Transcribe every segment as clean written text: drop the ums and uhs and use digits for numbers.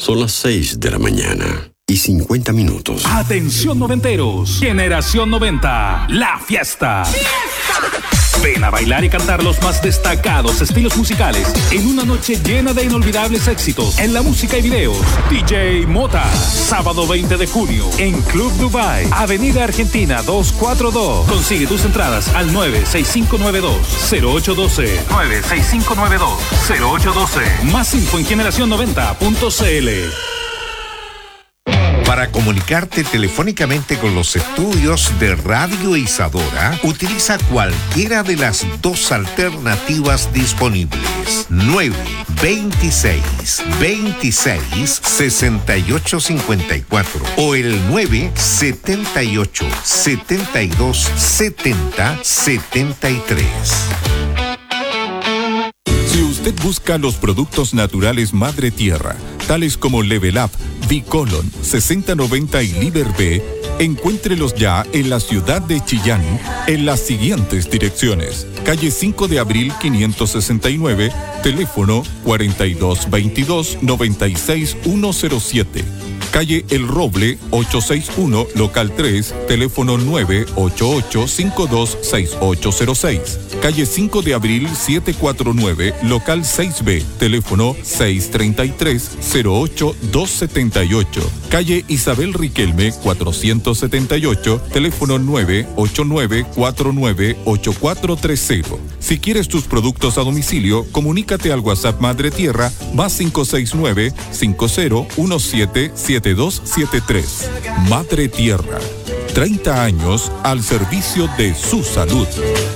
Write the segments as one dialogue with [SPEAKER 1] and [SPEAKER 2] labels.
[SPEAKER 1] Son las 6 de la mañana y 50 minutos.
[SPEAKER 2] Atención noventeros, Generación 90, la fiesta. Ven a bailar y cantar los más destacados estilos musicales en una noche llena de inolvidables éxitos en la música y videos. DJ Mota, sábado 20 de junio en Club Dubai, Avenida Argentina 242. Consigue tus entradas al 96592-0812. 96592-0812. Más info en generacion90.cl.
[SPEAKER 3] Para comunicarte telefónicamente con los estudios de Radio Isadora, utiliza cualquiera de las dos alternativas disponibles. 926-26-6854 o el 978-72-70-73.
[SPEAKER 4] Si usted busca los productos naturales Madre Tierra, tales como Level Up, Bicolon, 6090 y Liber B, encuéntrelos ya en la ciudad de Chillán, en las siguientes direcciones. Calle 5 de Abril 569, teléfono 4222-96107. Calle El Roble 861, local 3, teléfono 988-526806. Calle 5 de Abril 749, local 6B, teléfono 633-08278. Calle Isabel Riquelme 478, teléfono 989-498430. Si quieres tus productos a domicilio, comunícate al WhatsApp Madre Tierra +569 5017 7273. Madre Tierra, 30 años al servicio de su salud.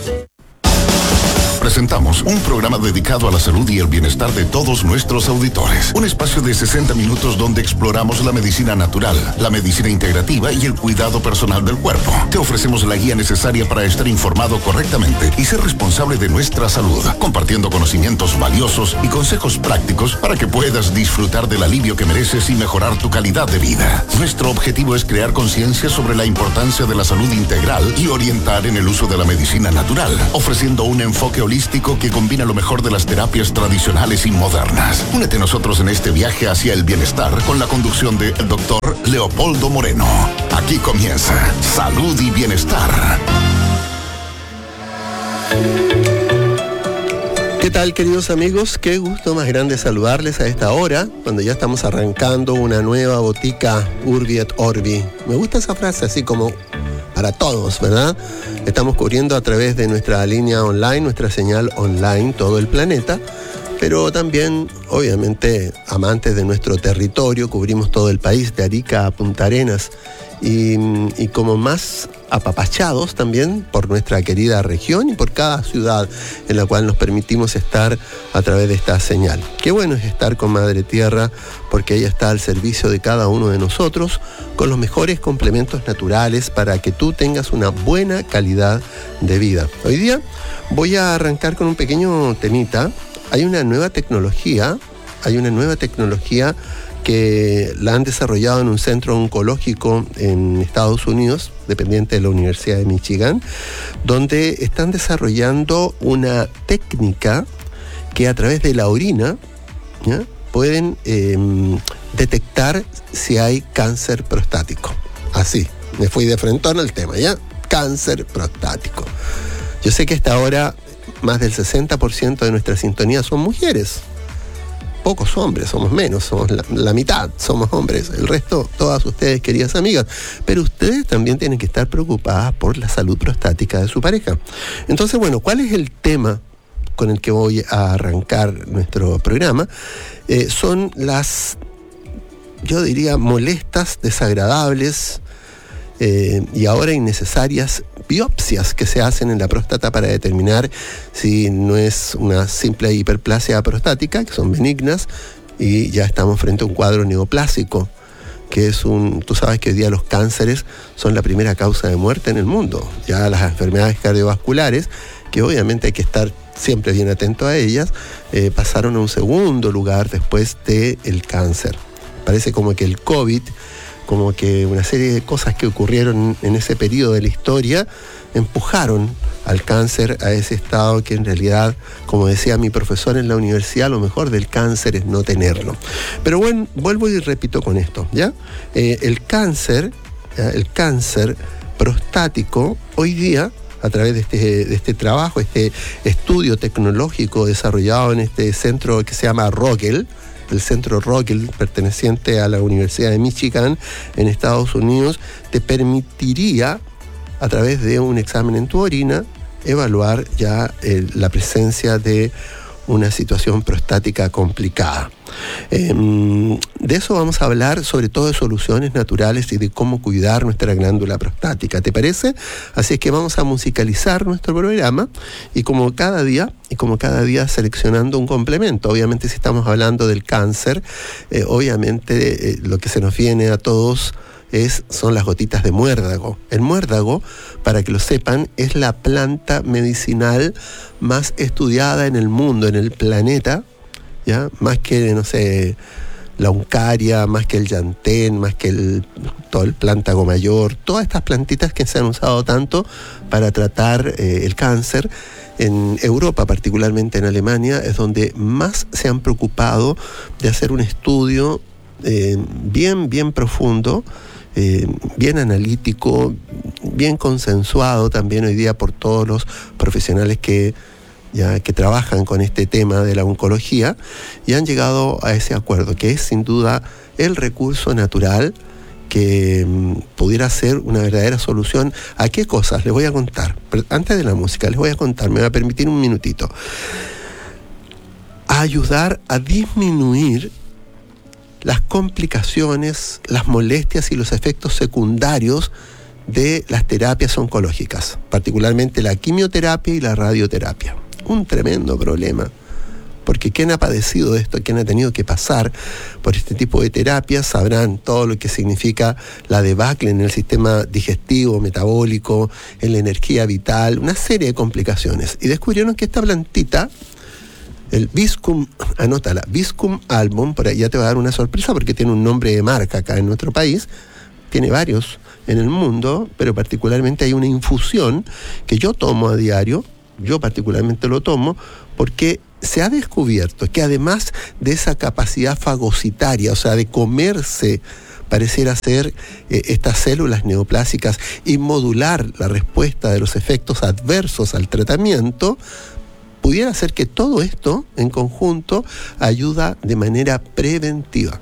[SPEAKER 5] Presentamos un programa dedicado a la salud y el bienestar de todos nuestros auditores. Un espacio de 60 minutos donde exploramos la medicina natural, la medicina integrativa y el cuidado personal del cuerpo. Te ofrecemos la guía necesaria para estar informado correctamente y ser responsable de nuestra salud, compartiendo conocimientos valiosos y consejos prácticos para que puedas disfrutar del alivio que mereces y mejorar tu calidad de vida. Nuestro objetivo es crear conciencia sobre la importancia de la salud integral y orientar en el uso de la medicina natural, ofreciendo un enfoque holístico que combina lo mejor de las terapias tradicionales y modernas. Únete a nosotros en este viaje hacia el bienestar con la conducción del Dr. Leopoldo Moreno. Aquí comienza Salud y Bienestar.
[SPEAKER 6] ¿Qué tal, queridos amigos? Qué gusto más grande saludarles a esta hora, cuando ya estamos arrancando una nueva botica Urbi et Orbi. Me gusta esa frase, así como para todos, ¿verdad? Estamos cubriendo a través de nuestra línea online, nuestra señal online, todo el planeta, pero también, obviamente, amantes de nuestro territorio, cubrimos todo el país, de Arica a Punta Arenas, y como más apapachados también por nuestra querida región y por cada ciudad en la cual nos permitimos estar a través de esta señal. Qué bueno es estar con Madre Tierra, porque ella está al servicio de cada uno de nosotros con los mejores complementos naturales para que tú tengas una buena calidad de vida. Hoy día voy a arrancar con un pequeño temita. Hay una nueva tecnología que la han desarrollado en un centro oncológico en Estados Unidos, dependiente de la Universidad de Michigan, donde están desarrollando una técnica que a través de la orina, ¿ya?, pueden detectar si hay cáncer prostático. Así, me fui de frentón al tema, ¿ya? Cáncer prostático. Yo sé que hasta ahora más del 60% de nuestra sintonía son mujeres. Pocos hombres, somos menos, somos la mitad, somos hombres, el resto, todas ustedes, queridas amigas. Pero ustedes también tienen que estar preocupadas por la salud prostática de su pareja. Entonces, bueno, ¿cuál es el tema con el que voy a arrancar nuestro programa? Son las, yo diría, molestas, desagradables y ahora innecesarias biopsias que se hacen en la próstata para determinar si no es una simple hiperplasia prostática, que son benignas, y ya estamos frente a un cuadro neoplásico, que es tú sabes que hoy día los cánceres son la primera causa de muerte en el mundo. Ya las enfermedades cardiovasculares, que obviamente hay que estar siempre bien atento a ellas, pasaron a un segundo lugar después del cáncer. Parece como que el COVID, como que una serie de cosas que ocurrieron en ese periodo de la historia, empujaron al cáncer a ese estado que en realidad, como decía mi profesor en la universidad, lo mejor del cáncer es no tenerlo. Pero bueno, vuelvo y repito con esto, ¿ya? El cáncer prostático, hoy día, a través de este trabajo, este estudio tecnológico desarrollado en este centro que se llama Rockwell, el centro Rockwell, perteneciente a la Universidad de Michigan en Estados Unidos, te permitiría, a través de un examen en tu orina, evaluar ya la presencia de una situación prostática complicada. De eso vamos a hablar, sobre todo de soluciones naturales y de cómo cuidar nuestra glándula prostática, ¿te parece? Así es que vamos a musicalizar nuestro programa y como cada día seleccionando un complemento. Obviamente, si estamos hablando del cáncer, obviamente lo que se nos viene a todos son las gotitas de muérdago. El muérdago, para que lo sepan, es la planta medicinal más estudiada en el mundo, en el planeta, ¿ya? Más que, no sé, la uncaria, más que el llantén, más que todo el plántago mayor, todas estas plantitas que se han usado tanto para tratar el cáncer. En Europa, particularmente en Alemania, es donde más se han preocupado de hacer un estudio bien profundo, bien analítico, bien consensuado también hoy día por todos los profesionales que trabajan con este tema de la oncología, y han llegado a ese acuerdo, que es sin duda el recurso natural que pudiera ser una verdadera solución. ¿A qué cosas? Les voy a contar. Pero antes de la música, les voy a contar, me va a permitir un minutito. A ayudar a disminuir las complicaciones, las molestias y los efectos secundarios de las terapias oncológicas, particularmente la quimioterapia y la radioterapia. Un tremendo problema, porque quien ha padecido de esto, quien ha tenido que pasar por este tipo de terapias, sabrán todo lo que significa la debacle en el sistema digestivo, metabólico, en la energía vital, una serie de complicaciones. Y descubrieron que esta plantita, el Viscum, anótala, Viscum album, por ahí ya te va a dar una sorpresa porque tiene un nombre de marca acá en nuestro país, tiene varios en el mundo, pero particularmente hay una infusión que yo tomo a diario, yo particularmente lo tomo, porque se ha descubierto que además de esa capacidad fagocitaria, o sea, de comerse, pareciera ser estas células neoplásicas y modular la respuesta de los efectos adversos al tratamiento, pudiera ser que todo esto en conjunto ayuda de manera preventiva.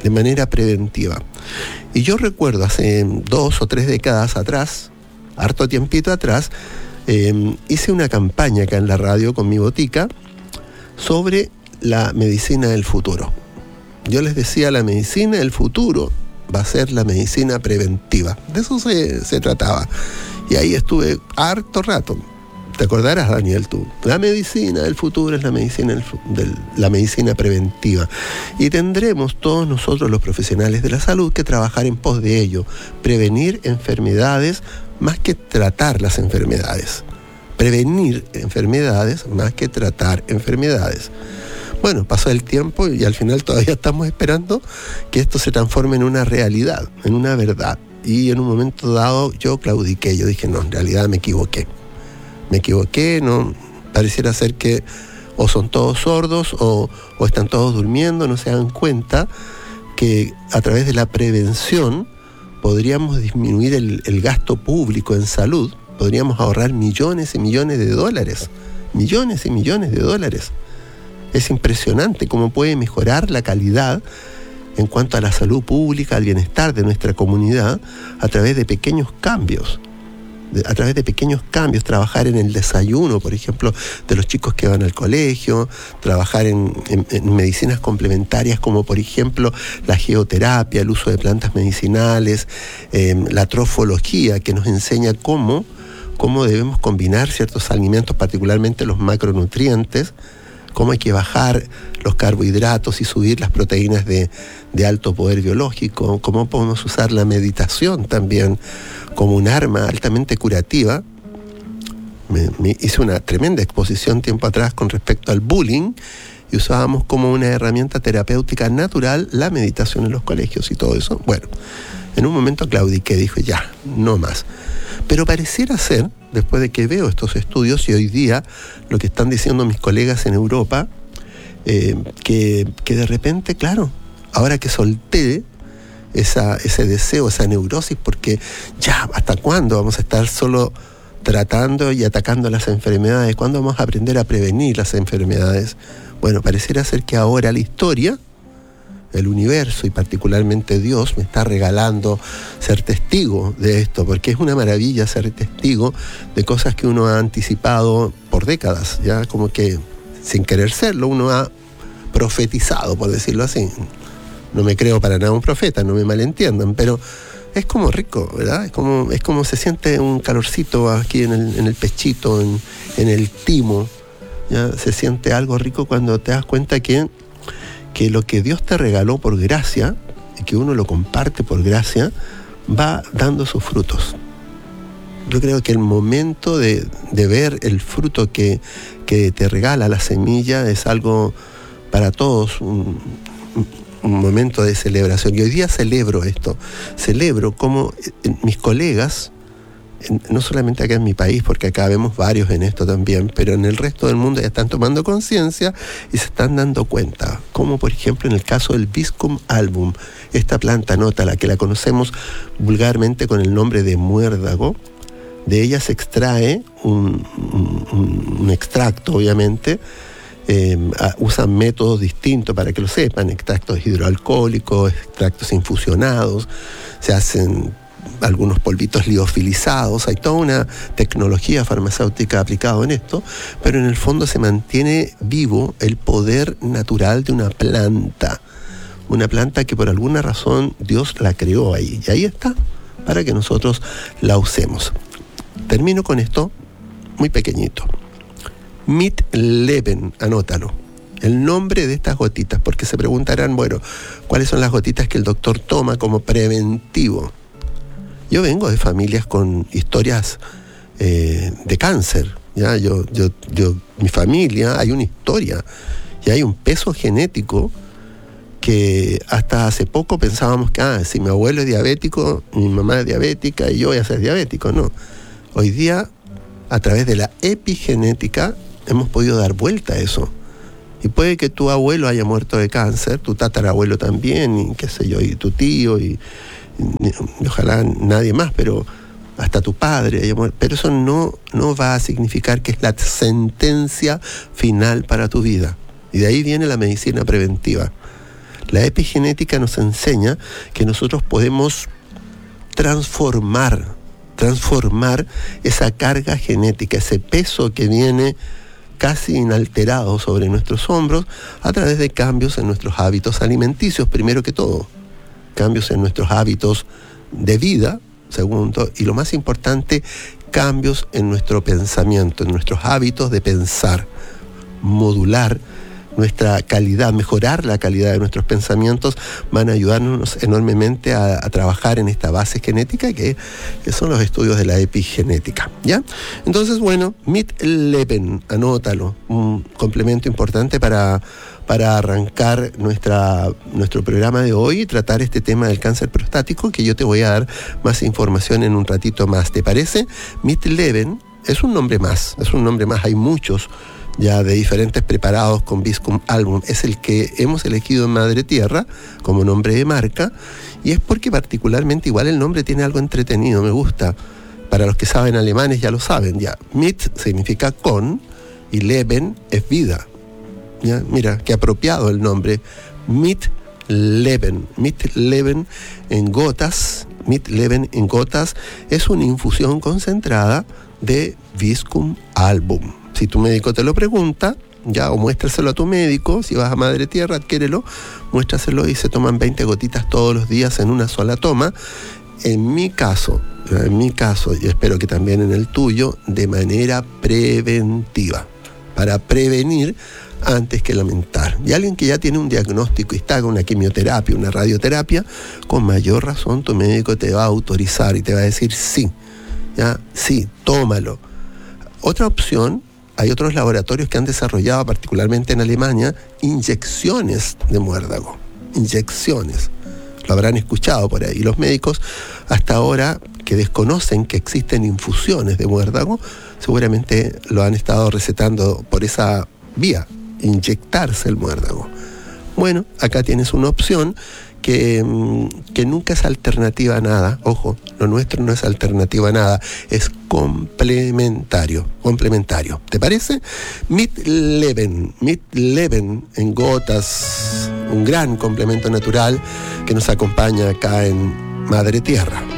[SPEAKER 6] Y yo recuerdo hace 2 o 3 décadas atrás, harto tiempito atrás, hice una campaña acá en la radio con mi botica sobre la medicina del futuro. Yo les decía, la medicina del futuro va a ser la medicina preventiva. De eso se trataba. Y ahí estuve harto rato. Te acordarás, Daniel, tú. La medicina del futuro es la medicina preventiva. Y tendremos todos nosotros, los profesionales de la salud, que trabajar en pos de ello. Prevenir enfermedades más que tratar las enfermedades. Prevenir enfermedades más que tratar enfermedades. Bueno, pasó el tiempo y al final todavía estamos esperando que esto se transforme en una realidad, en una verdad. Y en un momento dado yo claudiqué. Yo dije, no, en realidad me equivoqué, no, pareciera ser que o son todos sordos o están todos durmiendo, no se dan cuenta que a través de la prevención podríamos disminuir el gasto público en salud, podríamos ahorrar millones y millones de dólares. Es impresionante cómo puede mejorar la calidad en cuanto a la salud pública, al bienestar de nuestra comunidad, a través de pequeños cambios. Trabajar en el desayuno, por ejemplo, de los chicos que van al colegio, trabajar en medicinas complementarias como por ejemplo la geoterapia, el uso de plantas medicinales, la trofología, que nos enseña cómo debemos combinar ciertos alimentos, particularmente los macronutrientes, cómo hay que bajar los carbohidratos y subir las proteínas de alto poder biológico, cómo podemos usar la meditación también como un arma altamente curativa. Me hice una tremenda exposición tiempo atrás con respecto al bullying y usábamos como una herramienta terapéutica natural la meditación en los colegios y todo eso. Bueno, en un momento claudiqué, dije ya, no más. Pero pareciera ser, después de que veo estos estudios y hoy día lo que están diciendo mis colegas en Europa, que de repente, claro, ahora que solté ese deseo, esa neurosis, porque ya, ¿hasta cuándo vamos a estar solo tratando y atacando las enfermedades? ¿Cuándo vamos a aprender a prevenir las enfermedades? Bueno, pareciera ser que ahora la historia, el universo y particularmente Dios me está regalando ser testigo de esto, porque es una maravilla ser testigo de cosas que uno ha anticipado por décadas, ya como que sin querer serlo, uno ha profetizado, por decirlo así. No me creo para nada un profeta, no me malentiendan, pero es como rico, ¿verdad? Es como se siente un calorcito aquí en el pechito, en el timo. ¿Ya? Se siente algo rico cuando te das cuenta que lo que Dios te regaló por gracia, y que uno lo comparte por gracia, va dando sus frutos. Yo creo que el momento de ver el fruto que te regala la semilla es algo para todos, un momento de celebración. Y hoy día celebro esto. Celebro como mis colegas, no solamente acá en mi país, porque acá vemos varios en esto también, pero en el resto del mundo ya están tomando conciencia y se están dando cuenta. Como por ejemplo en el caso del Viscum album, esta planta nótala, que la conocemos vulgarmente con el nombre de muérdago. De ella se extrae un extracto, obviamente. Usan métodos distintos para que lo sepan, extractos hidroalcohólicos, extractos infusionados, se hacen algunos polvitos liofilizados, hay toda una tecnología farmacéutica aplicada en esto, pero en el fondo se mantiene vivo el poder natural de una planta que por alguna razón Dios la creó ahí, y ahí está, para que nosotros la usemos. Termino con esto muy pequeñito. Mit-Leben, anótalo. El nombre de estas gotitas, porque se preguntarán, bueno, ¿cuáles son las gotitas que el doctor toma como preventivo? Yo vengo de familias con historias de cáncer, ¿ya? Mi familia, hay una historia y hay un peso genético que hasta hace poco pensábamos que si mi abuelo es diabético, mi mamá es diabética y yo voy a ser diabético. No. Hoy día, a través de la epigenética, hemos podido dar vuelta a eso. Y puede que tu abuelo haya muerto de cáncer, tu tatarabuelo también, y qué sé yo, y tu tío, y ojalá nadie más, pero hasta tu padre haya muerto. Pero eso no va a significar que es la sentencia final para tu vida. Y de ahí viene la medicina preventiva. La epigenética nos enseña que nosotros podemos transformar esa carga genética, ese peso que viene casi inalterado sobre nuestros hombros a través de cambios en nuestros hábitos alimenticios, primero que todo, cambios en nuestros hábitos de vida, segundo, y lo más importante, cambios en nuestro pensamiento, en nuestros hábitos de pensar, modular nuestra calidad, mejorar la calidad de nuestros pensamientos, van a ayudarnos enormemente a trabajar en esta base genética que son los estudios de la epigenética, ¿ya? Entonces, bueno, Mit-Leben, anótalo, un complemento importante para arrancar nuestro programa de hoy y tratar este tema del cáncer prostático, que yo te voy a dar más información en un ratito más, ¿te parece? Mit-Leben es un nombre más, hay muchos ya de diferentes preparados con Viscum album, es el que hemos elegido en Madre Tierra como nombre de marca, y es porque particularmente igual el nombre tiene algo entretenido, me gusta. Para los que saben alemanes ya lo saben, ya. Mit significa con y Leben es vida. ¿Ya? Mira, qué apropiado el nombre. Mit-Leben en gotas. Mit-Leben en gotas es una infusión concentrada de Viscum album. Si tu médico te lo pregunta, ya, o muéstraselo a tu médico, si vas a Madre Tierra, adquiérelo, muéstraselo y se toman 20 gotitas todos los días en una sola toma. En mi caso, y espero que también en el tuyo, de manera preventiva, para prevenir antes que lamentar. Y alguien que ya tiene un diagnóstico y está con una quimioterapia, una radioterapia, con mayor razón tu médico te va a autorizar y te va a decir sí, ya, sí, tómalo. Otra opción, hay otros laboratorios que han desarrollado, particularmente en Alemania, inyecciones de muérdago. Inyecciones. Lo habrán escuchado por ahí. Los médicos hasta ahora que desconocen que existen infusiones de muérdago, seguramente lo han estado recetando por esa vía, inyectarse el muérdago. Bueno, acá tienes una opción que nunca es alternativa a nada. Ojo, lo nuestro no es alternativa a nada, es complementario. ¿Te parece? Midleben en gotas, un gran complemento natural que nos acompaña acá en Madre Tierra.